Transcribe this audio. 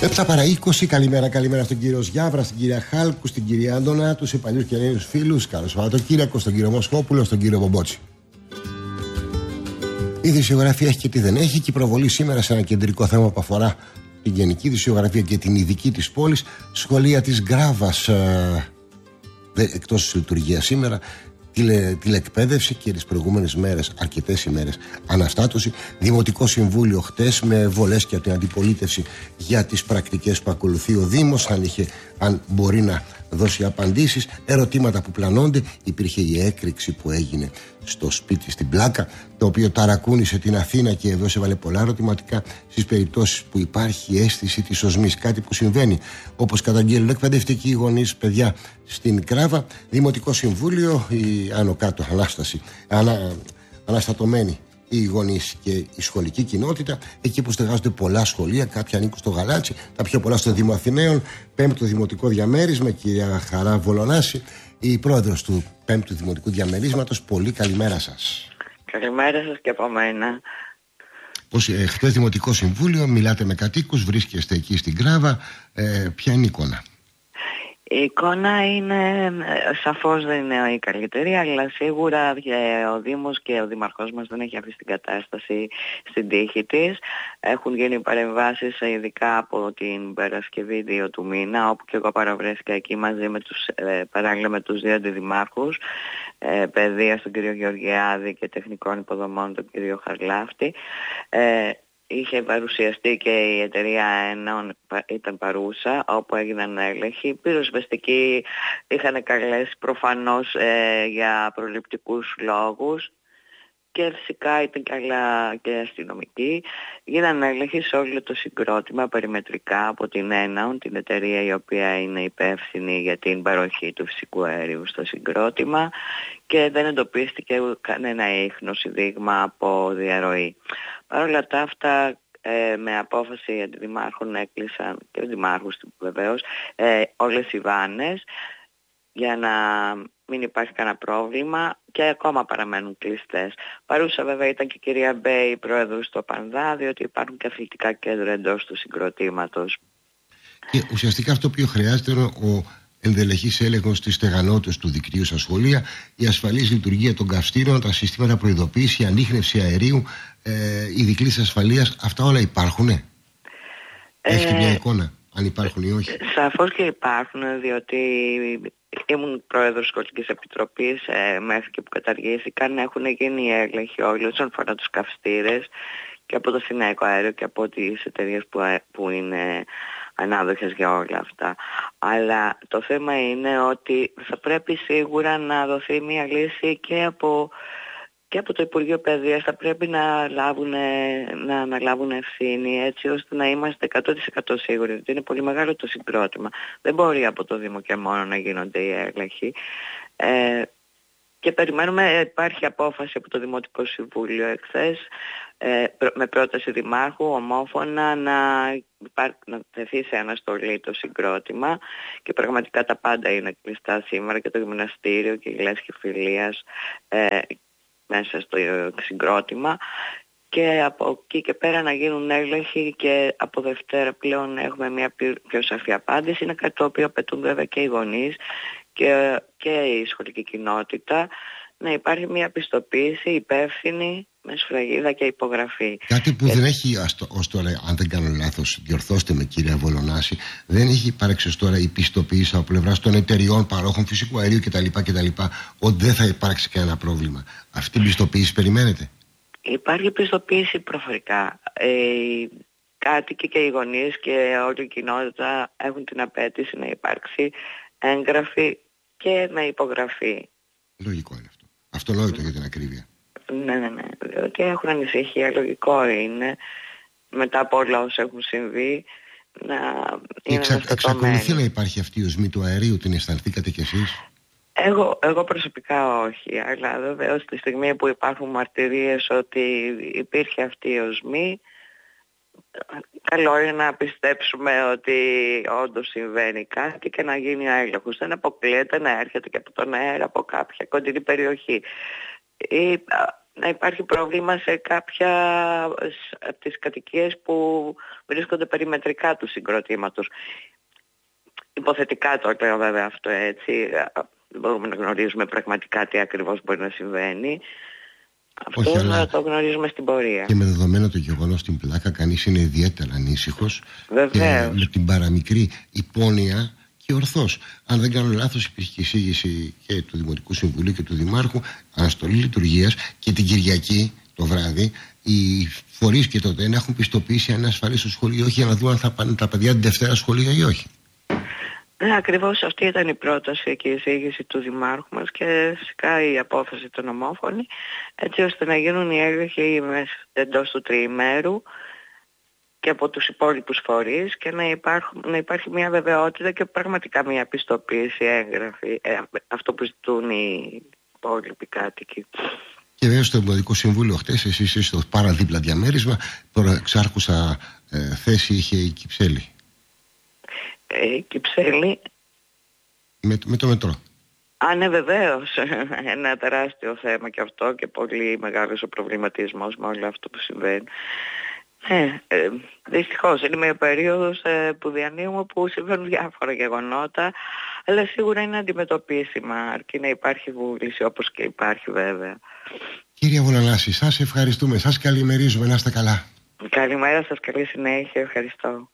7 παρά 20, καλημέρα στον κύριο Σιάβρα, στην κυρία Χάλκου, στην κυρία Άντωνα, τους παλιούς και νέους φίλους. Καλό Σαββατοκύριακο, στον κύριο Μοσχόπουλο, στον κύριο Μπομπότσι. Η ειδησιογραφία έχει και τι δεν έχει, και η προβολή σήμερα σε ένα κεντρικό θέμα που αφορά την γενική ειδησιογραφία και την ειδική της πόλης. Σχολεία της Γκράβας εκτός λειτουργίας σήμερα. Τηλεκπαίδευση και τις προηγούμενες μέρες, αρκετές ημέρες, αναστάτωση. Δημοτικό Συμβούλιο χτες με βολές και από την αντιπολίτευση για τις πρακτικές που ακολουθεί ο Δήμος, αν μπορεί να δώσει απαντήσεις. Ερωτήματα που πλανώνται. Υπήρχε η έκρηξη που έγινε στο σπίτι στην Πλάκα, το οποίο ταρακούνησε την Αθήνα και εδώ έβαλε πολλά ερωτηματικά στις περιπτώσεις που υπάρχει αίσθηση της οσμής. Κάτι που συμβαίνει, όπως καταγγέλνουν εκπαιδευτικοί γονείς, παιδιά στην Κράβα. Δημοτικό Συμβούλιο, η άνω κάτω ανάσταση, αναστατωμένη οι γονείς και η σχολική κοινότητα, εκεί που στεγάζονται πολλά σχολεία, κάποια ανήκουν στο Γαλάτσι, τα πιο πολλά στο Δήμο Αθηναίων. Πέμπτο Δημοτικό Διαμέρισμα, κυρία Χαρά Βολονάση, η πρόεδρος του Πέμπτου Δημοτικού Διαμερίσματος. Πολύ καλημέρα σας. Καλημέρα σας και από μένα. Χθες Δημοτικό Συμβούλιο, μιλάτε με κατοίκους, βρίσκεστε εκεί στην Κράβα. Ποια είναι η εικόνα? Η εικόνα είναι, σαφώς δεν είναι η καλύτερη, αλλά σίγουρα ο Δήμος και ο Δήμαρχός μας δεν έχει αφήσει την κατάσταση στην τύχη της. Έχουν γίνει παρεμβάσεις ειδικά από την Παρασκευή 2 του μήνα, όπου και εγώ παραβρέθηκα εκεί μαζί με παράλληλα με τους δύο αντιδημάρχους, παιδείας τον κύριο Γεωργιάδη και τεχνικών υποδομών τον κύριο Χαρλάφτη. Είχε παρουσιαστεί και η εταιρεία ΕΝΑ ήταν παρούσα, όπου έγιναν έλεγχοι. Πυροσβεστικοί είχαν καλέσει προφανώς για προληπτικούς λόγους και φυσικά ήταν καλά και αστυνομικοί. Γίναν έλεγχοι σε όλο το συγκρότημα περιμετρικά από την ΕΝΑ, την εταιρεία η οποία είναι υπεύθυνη για την παροχή του φυσικού αερίου στο συγκρότημα, και δεν εντοπίστηκε κανένα ίχνος ή δείγμα από διαρροή. Παρ' όλα τα αυτά, με απόφαση αντιδημάρχων έκλεισαν, και δημάρχους βεβαίως, όλες οι βάνες για να μην υπάρχει κανένα πρόβλημα, και ακόμα παραμένουν κλειστές. Παρούσα βέβαια ήταν και η κυρία Μπέη, πρόεδρος του Πανδά, διότι υπάρχουν και αθλητικά κέντρα εντός του συγκροτήματος. Και ουσιαστικά αυτό που χρειάζεται είναι ο ενδελεχής έλεγχος της στεγανότητας του δικτύου στα σχολεία, η ασφαλής λειτουργία των καυστήρων, τα συστήματα προειδοποίηση, η ανίχνευση αερίου, οι δικλείδες ασφαλείας. Αυτά όλα υπάρχουνε? Έχετε μια εικόνα αν υπάρχουν ή όχι? Σαφώς και υπάρχουν, διότι ήμουν πρόεδρος Σχολικής Επιτροπής μέχρι και που καταργήθηκαν. Έχουν γίνει έλεγχοι όλοι όσον αφορά τους καυστήρες και από το Αθηναϊκό Αέριο και από τις εταιρείες που είναι ανάδοχες για όλα αυτά. Αλλά το θέμα είναι ότι θα πρέπει σίγουρα να δοθεί μια λύση και από το Υπουργείο Παιδείας. Θα πρέπει να αναλάβουν ευθύνη, έτσι ώστε να είμαστε 100% σίγουροι ότι είναι πολύ μεγάλο το συγκρότημα. Δεν μπορεί από το Δήμο και μόνο να γίνονται οι έλεγχοι. Και περιμένουμε, υπάρχει απόφαση από το Δημοτικό Συμβούλιο εχθές, με πρόταση δημάρχου ομόφωνα να τεθεί σε αναστολή το συγκρότημα, και πραγματικά τα πάντα είναι κλειστά σήμερα, και το γυμναστήριο και η λέσχη φιλίας μέσα στο συγκρότημα, και από εκεί και πέρα να γίνουν έλεγχοι, και από Δευτέρα πλέον έχουμε μια πιο σαφή απάντηση. Είναι κάτι το οποίο απαιτούν βέβαια και οι γονείς και η σχολική κοινότητα, να υπάρχει μια πιστοποίηση υπεύθυνη με σφραγίδα και υπογραφή. Κάτι που δεν έχει ως τώρα, αν δεν κάνω λάθος, διορθώστε με κυρία Βολονάση, δεν έχει υπάρξει ως τώρα η πιστοποίηση από πλευράς των εταιριών παρόχων φυσικού αερίου κτλ. Ότι δεν θα υπάρξει κανένα πρόβλημα. Αυτή η πιστοποίηση περιμένετε? Υπάρχει πιστοποίηση προφορικά. Οι κάτοικοι και οι γονείς και όλη η κοινότητα έχουν την απέτηση να υπάρξει έγγραφη και με υπογραφή. Λογικό είναι αυτό. Αυτονόητο για την ακρίβεια. Ναι. Διότι έχουν ανησυχία, λογικό είναι, μετά από όλα όσα έχουν συμβεί, να είναι εξακολουθεί να υπάρχει αυτή η οσμή του αερίου, την αισθανθήκατε κι εσείς? Εγώ προσωπικά όχι, αλλά βεβαίως στη στιγμή που υπάρχουν μαρτυρίες ότι υπήρχε αυτή η οσμή, καλό είναι να πιστέψουμε ότι όντως συμβαίνει κάτι και να γίνει έλεγχος. Δεν αποκλείεται να έρχεται και από τον αέρα από κάποια κοντινή περιοχή. Ή να υπάρχει πρόβλημα σε κάποια από τις κατοικίες που βρίσκονται περιμετρικά του συγκροτήματος. Υποθετικά το λέω βέβαια αυτό έτσι, δεν μπορούμε να γνωρίζουμε πραγματικά τι ακριβώς μπορεί να συμβαίνει. Αυτό όχι, θα το γνωρίζουμε στην πορεία. Και με δεδομένο το γεγονός στην πλάκα, κανείς είναι ιδιαίτερα ανήσυχος. Βεβαίως. Και με την παραμικρή υπόνοια και ορθώς. Αν δεν κάνω λάθος, υπήρχε εισήγηση και του Δημοτικού Συμβουλίου και του Δημάρχου αναστολή λειτουργίας, και την Κυριακή το βράδυ οι φορείς και τότε να έχουν πιστοποιήσει αν είναι ασφαλή στο σχολείο, όχι, για να δουν αν θα πάνε τα παιδιά την Δευτέρα σχολείο ή όχι. Ναι, ακριβώς αυτή ήταν η πρόταση και η εισήγηση του Δημάρχου μας και φυσικά η απόφαση των ομόφωνη, έτσι ώστε να γίνουν οι έλεγχοι εντός του τριημέρου και από τους υπόλοιπους φορείς και να υπάρχει μια βεβαιότητα και πραγματικά μια πιστοποίηση έγγραφη, αυτό που ζητούν οι υπόλοιποι κάτοικοι. Και βέβαια στο Δημοτικό Συμβούλιο χτες, εσείς είστε στο παραδίπλα διαμέρισμα, εξάρχουσα θέση είχε η Κυψέλη. Η Κυψέλη. Με το μετρό. Ναι, βεβαίως. Ένα τεράστιο θέμα και αυτό και πολύ μεγάλος ο προβληματισμός με όλο αυτό που συμβαίνει. Δυστυχώς είναι μια περίοδος που διανύουμε που συμβαίνουν διάφορα γεγονότα, αλλά σίγουρα είναι αντιμετωπίσιμα, αρκεί να υπάρχει βούληση, όπως και υπάρχει βέβαια. Κύριε Βολανάση, σας ευχαριστούμε, σας καλημερίζουμε, να είστε καλά. Καλημέρα σας, καλή συνέχεια, ευχαριστώ.